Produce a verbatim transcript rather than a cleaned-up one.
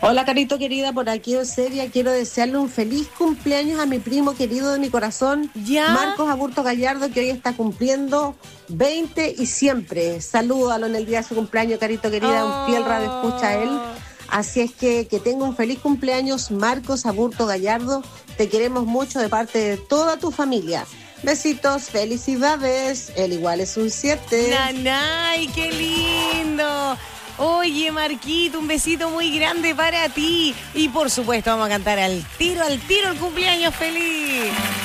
Hola, Carito querida, por aquí Eusebia. Quiero desearle un feliz cumpleaños a mi primo querido de mi corazón, ¿Ya? Marcos Aburto Gallardo, que hoy está cumpliendo veinte y siempre. Salúdalo en el día de su cumpleaños, Carito querida, Oh. un fiel radio escucha a él. Así es que que tenga un feliz cumpleaños, Marcos Aburto Gallardo. Te queremos mucho de parte de toda tu familia. Besitos, felicidades. El igual es un siete. ¡Nanay, qué lindo! Oye, Marquito, un besito muy grande para ti. Y por supuesto vamos a cantar al tiro, al tiro el cumpleaños feliz.